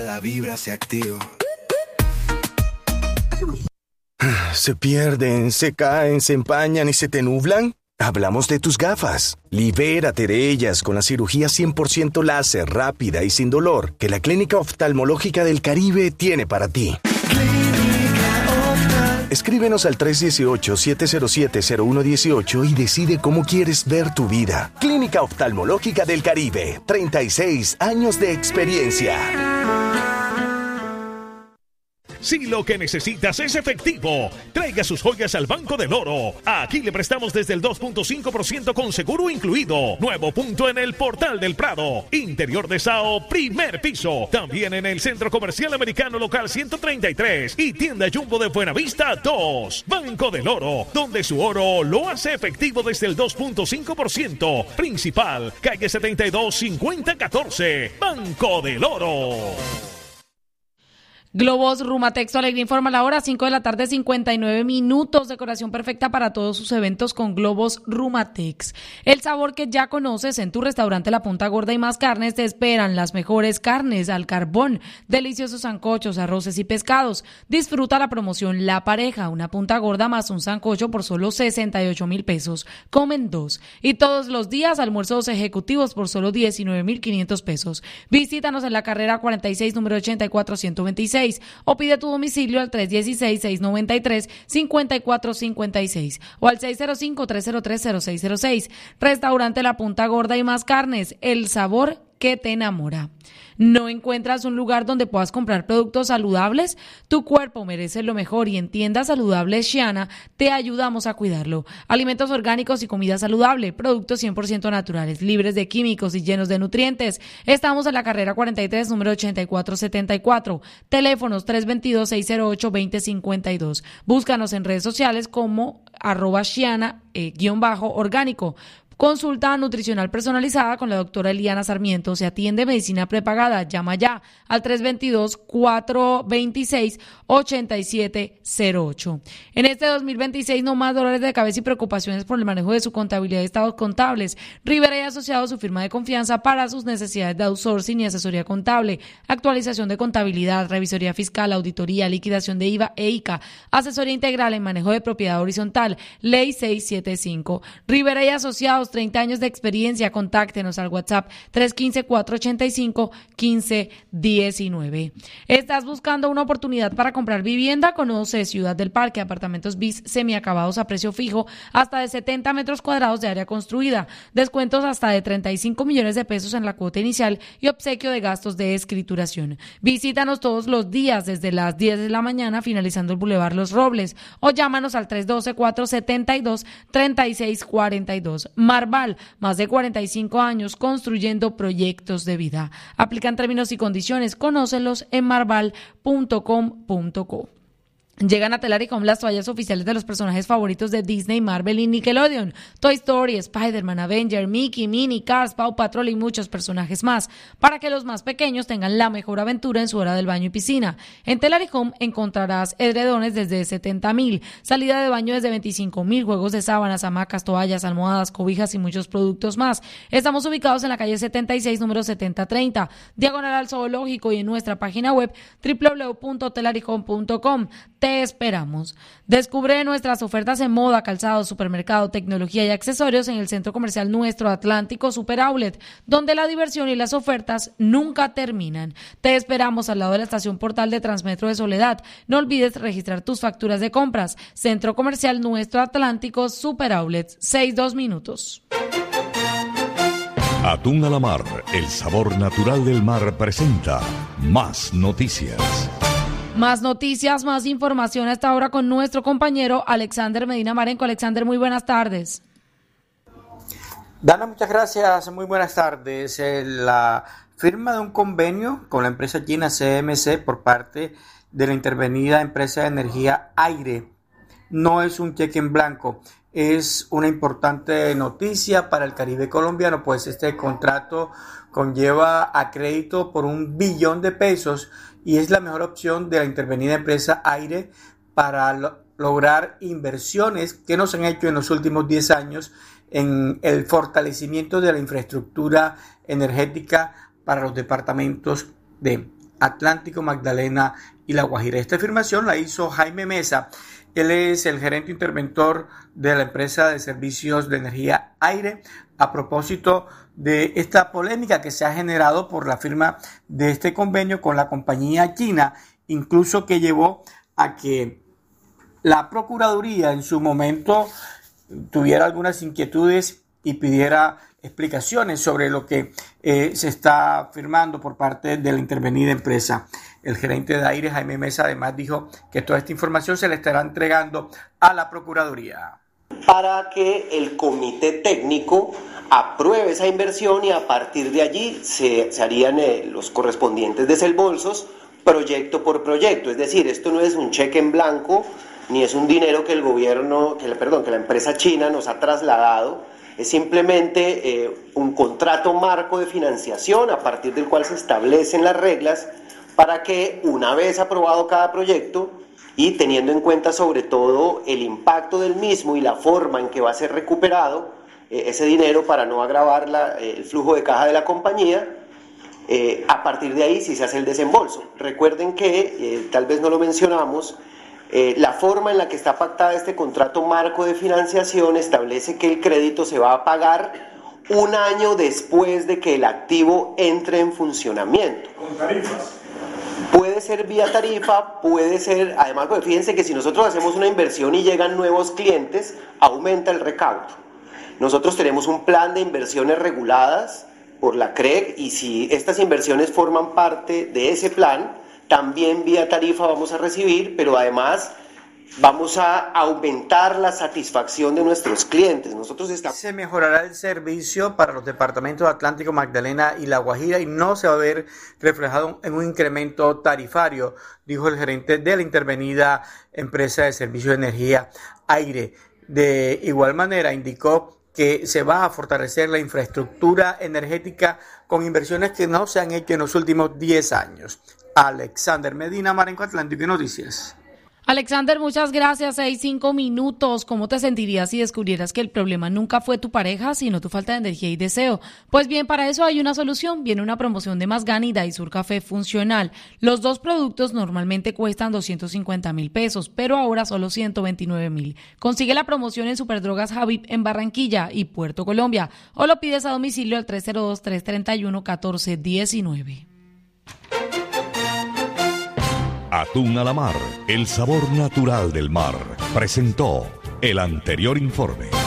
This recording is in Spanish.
La vibra se activa. ¿Se pierden, se caen, se empañan y se te nublan? Hablamos de tus gafas. Libérate de ellas con la cirugía 100% láser, rápida y sin dolor que la Clínica Oftalmológica del Caribe tiene para ti. Escríbenos al 318-707-0118 y decide cómo quieres ver tu vida. Clínica Oftalmológica del Caribe, 36 años de experiencia. Si lo que necesitas es efectivo, traiga sus joyas al Banco del Oro. Aquí le prestamos desde el 2.5% con seguro incluido. Nuevo punto en el Portal del Prado. Interior de Sao, primer piso. También en el Centro Comercial Americano Local 133 y Tienda Jumbo de Buenavista 2. Banco del Oro, donde su oro lo hace efectivo desde el 2.5%. Principal, calle 72, 5014. Banco del Oro. Globos Rumatex, Alegría informa la hora, 5 de la tarde, 59 minutos. Decoración perfecta para todos sus eventos con Globos Rumatex. El sabor que ya conoces en tu restaurante La Punta Gorda y Más Carnes te esperan las mejores carnes al carbón, deliciosos sancochos, arroces y pescados. Disfruta la promoción La Pareja, una punta gorda más un sancocho por solo 68,000 pesos. Comen 2. Y todos los días almuerzos ejecutivos por solo 19,500 pesos. Visítanos en la carrera 46, número 84-126. O pide tu domicilio al 316-693-5456 o al 605-303-0606. Restaurante La Punta Gorda y Más Carnes, el sabor que te enamora. ¿No encuentras un lugar donde puedas comprar productos saludables? Tu cuerpo merece lo mejor y en Tienda Saludable Xiana te ayudamos a cuidarlo. Alimentos orgánicos y comida saludable, productos 100% naturales, libres de químicos y llenos de nutrientes. Estamos en la carrera 43, número 8474. Teléfonos 322-608-2052. Búscanos en redes sociales como @Xiana_orgánico. Consulta nutricional personalizada con la doctora Eliana Sarmiento. Se atiende medicina prepagada. Llama ya al 322-426-8708. En este 2026, no más dolores de cabeza y preocupaciones por el manejo de su contabilidad y estados contables. Rivera y Asociados, su firma de confianza para sus necesidades de outsourcing y asesoría contable, actualización de contabilidad, revisoría fiscal, auditoría, liquidación de IVA e ICA, asesoría integral en manejo de propiedad horizontal, Ley 675. Rivera y Asociados, 30 años de experiencia. Contáctenos al WhatsApp 315-485-1519. ¿Estás buscando una oportunidad para comprar vivienda? Conoce Ciudad del Parque, apartamentos bis semiacabados a precio fijo, hasta de 70 metros cuadrados de área construida, descuentos hasta de 35 millones de pesos en la cuota inicial y obsequio de gastos de escrituración. Visítanos todos los días desde las 10 de la mañana, finalizando el Boulevard Los Robles, o llámanos al 312-472-3642. Marval, más de 45 años construyendo proyectos de vida. Aplican términos y condiciones. Conócelos en marval.com.co. Llegan a Telaricom las toallas oficiales de los personajes favoritos de Disney, Marvel y Nickelodeon. Toy Story, Spider-Man, Avenger, Mickey, Minnie, Cars, Paw Patrol y muchos personajes más, para que los más pequeños tengan la mejor aventura en su hora del baño y piscina. En Telaricom encontrarás edredones desde 70,000, salida de baño desde 25,000, juegos de sábanas, hamacas, toallas, almohadas, cobijas y muchos productos más. Estamos ubicados en la calle 76, número 7030, diagonal al Zoológico, y en nuestra página web www.telaricom.com. Te esperamos. Descubre nuestras ofertas en moda, calzado, supermercado, tecnología y accesorios en el Centro Comercial Nuestro Atlántico Super Outlet, donde la diversión y las ofertas nunca terminan. Te esperamos al lado de la estación Portal de Transmetro de Soledad. No olvides registrar tus facturas de compras. Centro Comercial Nuestro Atlántico Super Outlet. 6-2 minutos. Atún a la Mar, el sabor natural del mar, presenta Más Noticias. Más noticias, más información a esta hora con nuestro compañero Alexander Medina Marenco. Alexander, muy buenas tardes. Dana, muchas gracias, muy buenas tardes. La firma de un convenio con la empresa china CMC por parte de la intervenida empresa de energía Aire no es un cheque en blanco, es una importante noticia para el Caribe colombiano, pues este contrato conlleva a crédito por $1 billón y es la mejor opción de la intervenida empresa Aire para lograr inversiones que no se han hecho en los últimos 10 años en el fortalecimiento de la infraestructura energética para los departamentos de Atlántico, Magdalena y La Guajira. Esta afirmación la hizo Jaime Mesa. Él es el gerente interventor de la empresa de servicios de energía Aire, a propósito de esta polémica que se ha generado por la firma de este convenio con la compañía china, incluso que llevó a que la Procuraduría en su momento tuviera algunas inquietudes y pidiera explicaciones sobre lo que se está firmando por parte de la intervenida empresa. El gerente de Aire, Jaime Mesa, además dijo que toda esta información se le estará entregando a la Procuraduría. Para que el comité técnico apruebe esa inversión y a partir de allí se harían los correspondientes desembolsos proyecto por proyecto. Es decir, esto no es un cheque en blanco ni es un dinero que la empresa china nos ha trasladado. Es simplemente un contrato marco de financiación a partir del cual se establecen las reglas para que, una vez aprobado cada proyecto y teniendo en cuenta sobre todo el impacto del mismo y la forma en que va a ser recuperado ese dinero para no agravar el flujo de caja de la compañía, a partir de ahí sí se hace el desembolso. Recuerden que, tal vez no lo mencionamos, la forma en la que está pactada este contrato marco de financiación establece que el crédito se va a pagar un año después de que el activo entre en funcionamiento. ¿Con tarifas? Puede ser vía tarifa, puede ser, además, pues fíjense que si nosotros hacemos una inversión y llegan nuevos clientes, aumenta el recaudo. Nosotros tenemos un plan de inversiones reguladas por la CREG y si estas inversiones forman parte de ese plan, también vía tarifa vamos a recibir, pero además vamos a aumentar la satisfacción de nuestros clientes. Se mejorará el servicio para los departamentos de Atlántico, Magdalena y La Guajira y no se va a ver reflejado en un incremento tarifario, dijo el gerente de la intervenida empresa de servicios de energía Aire. De igual manera, indicó que se va a fortalecer la infraestructura energética con inversiones que no se han hecho en los últimos 10 años. Alexander Medina, Marenco Atlántico y Noticias. Alexander, muchas gracias. 6-5 minutos. ¿Cómo te sentirías si descubrieras que el problema nunca fue tu pareja, sino tu falta de energía y deseo? Pues bien, para eso hay una solución. Viene una promoción de Masgani y Daisur Café Funcional. Los dos productos normalmente cuestan 250,000 pesos, pero ahora solo 129,000. Consigue la promoción en Superdrogas Javip en Barranquilla y Puerto Colombia, o lo pides a domicilio al 302-331-1419. Atún a la mar, el sabor natural del mar. Presentó el anterior informe.